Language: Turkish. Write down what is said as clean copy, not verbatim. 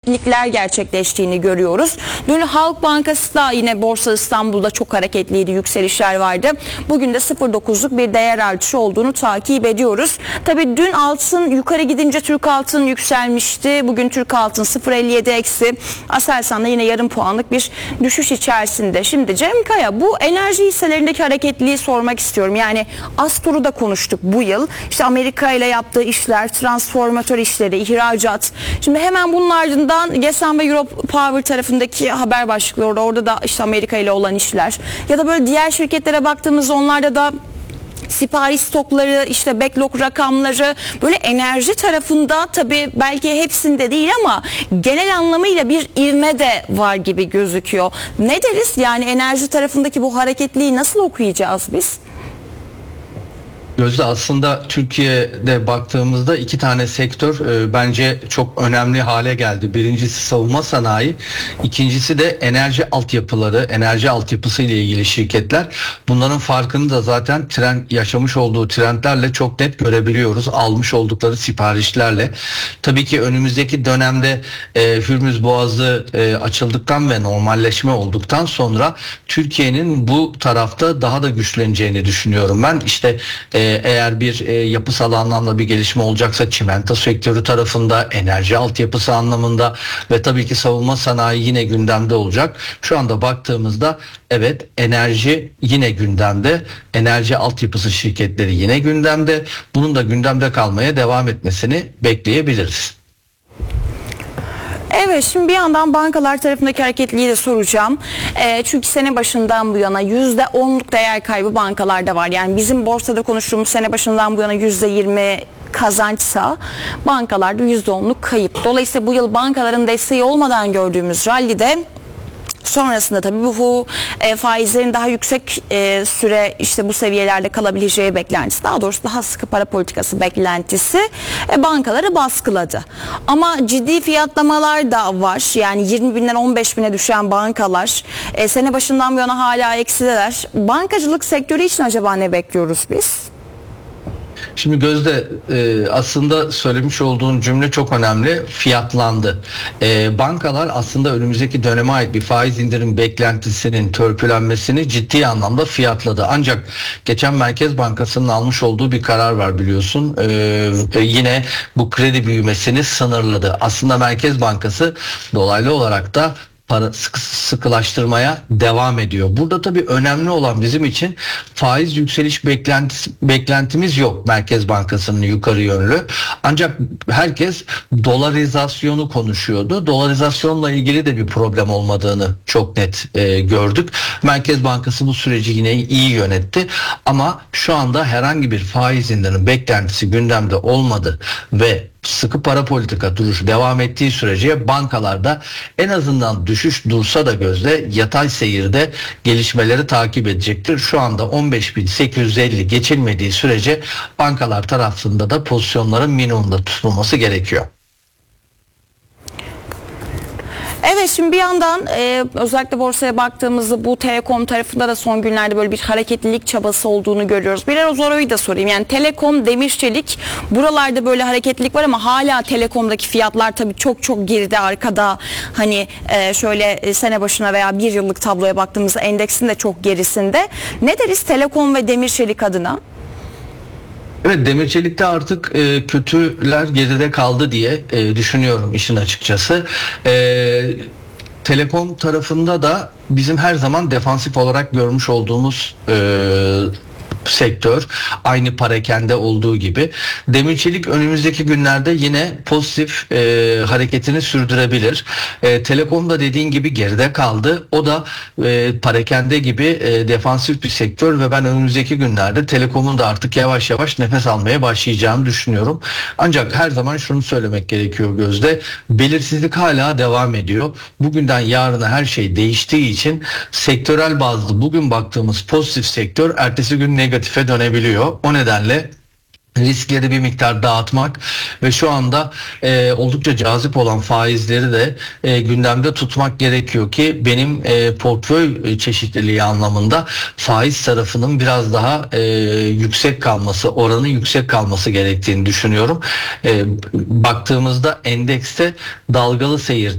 hareketlilikler gerçekleştiğini görüyoruz. Dün Halk Bankası da yine Borsa İstanbul'da çok hareketliydi, yükselişler vardı. Bugün de 0.9'luk bir değer artışı olduğunu takip ediyoruz. Tabii dün altın yukarı gidince Türk altın yükselmişti. Bugün Türk altın 0.57 eksi. Aselsan'da yine yarım puanlık bir düşüş içerisinde. Şimdi Cem Kaya, bu enerji hisselerindeki hareketliliği sormak istiyorum. Yani Astor'u da konuştuk bu yıl. İşte Amerika ile yaptığı işler, transformatör işleri, ihracat. Şimdi hemen bunun ardından GESAM ve Europe Power tarafındaki haber başlıkları, orada da işte Amerika ile olan işler. Ya da böyle diğer şirketlere baktığımızda onlarda da sipariş stokları, işte backlog rakamları, böyle enerji tarafında tabii belki hepsinde değil ama genel anlamıyla bir ivme de var gibi gözüküyor. Ne deriz? Yani enerji tarafındaki bu hareketliği nasıl okuyacağız biz? Gözde, aslında Türkiye'de baktığımızda iki tane sektör bence çok önemli hale geldi. Birincisi savunma sanayi, ikincisi de enerji altyapıları, enerji altyapısı ile ilgili şirketler. Bunların farkını da zaten yaşamış olduğu trendlerle çok net görebiliyoruz. Almış oldukları siparişlerle. Tabii ki önümüzdeki dönemde Hürmüz Boğazı açıldıktan ve normalleşme olduktan sonra Türkiye'nin bu tarafta daha da güçleneceğini düşünüyorum. Ben işte eğer bir yapısal anlamda bir gelişme olacaksa çimento sektörü tarafında, enerji altyapısı anlamında ve tabii ki savunma sanayi yine gündemde olacak. Şu anda baktığımızda evet, enerji yine gündemde, enerji altyapısı şirketleri yine gündemde. Bunun da gündemde kalmaya devam etmesini bekleyebiliriz. Evet, şimdi bir yandan bankalar tarafındaki hareketliliği de soracağım. Çünkü sene başından bu yana %10'luk değer kaybı bankalarda var. Yani bizim borsada konuştuğumuz sene başından bu yana %20 kazançsa bankalarda %10'luk kayıp. Dolayısıyla bu yıl bankaların desteği olmadan gördüğümüz rallide sonrasında tabii bu faizlerin daha yüksek süre işte bu seviyelerde kalabileceği beklentisi, daha doğrusu daha sıkı para politikası beklentisi bankaları baskıladı. Ama ciddi fiyatlamalar da var. Yani 20 binden 15 bine düşen bankalar sene başından bu yana hala eksideler. Bankacılık sektörü için acaba ne bekliyoruz biz? Şimdi Gözde, aslında söylemiş olduğun cümle çok önemli. Fiyatlandı. Bankalar aslında önümüzdeki döneme ait bir faiz indirim beklentisinin törpülenmesini ciddi anlamda fiyatladı. Ancak geçen Merkez Bankası'nın almış olduğu bir karar var, biliyorsun. Yine bu kredi büyümesini sınırladı. Aslında Merkez Bankası dolaylı olarak da para sıkılaştırmaya devam ediyor. Burada tabii önemli olan bizim için faiz yükseliş beklentimiz yok Merkez Bankası'nın yukarı yönlü. Ancak herkes dolarizasyonu konuşuyordu. Dolarizasyonla ilgili de bir problem olmadığını çok net gördük. Merkez Bankası bu süreci yine iyi yönetti. Ama şu anda herhangi bir faiz indirimi beklentisi gündemde olmadı ve sıkı para politika duruşu devam ettiği sürece bankalarda en azından düşüş dursa da Gözde yatay seyirde gelişmeleri takip edecektir. Şu anda 15.850 geçilmediği sürece bankalar tarafında da pozisyonların minimumda tutulması gerekiyor. Evet, şimdi bir yandan özellikle borsaya baktığımızda bu telekom tarafında da son günlerde böyle bir hareketlilik çabası olduğunu görüyoruz. Biraz orayı da sorayım. Yani telekom, demir çelik, buralarda böyle hareketlilik var ama hala telekomdaki fiyatlar tabii çok çok geride, arkada. Hani şöyle sene başına veya bir yıllık tabloya baktığımızda endeksin de çok gerisinde. Ne deriz telekom ve demir çelik adına? Evet, demir çelikte artık kötüler geride kaldı diye düşünüyorum işin açıkçası. Telekom tarafında da bizim her zaman defansif olarak görmüş olduğumuz sektör, aynı parakende olduğu gibi. Demir çelik önümüzdeki günlerde yine pozitif hareketini sürdürebilir. Telekom da dediğin gibi geride kaldı. O da parakende gibi defansif bir sektör ve ben önümüzdeki günlerde Telekom'un da artık yavaş yavaş nefes almaya başlayacağını düşünüyorum. Ancak her zaman şunu söylemek gerekiyor Gözde. Belirsizlik hala devam ediyor. Bugünden yarına her şey değiştiği için sektörel bazlı bugün baktığımız pozitif sektör ertesi gün negatife dönebiliyor. O nedenle riskleri bir miktar dağıtmak ve şu anda oldukça cazip olan faizleri de gündemde tutmak gerekiyor ki benim portföy çeşitliliği anlamında faiz tarafının biraz daha yüksek kalması, oranı yüksek kalması gerektiğini düşünüyorum. Baktığımızda endekste dalgalı seyir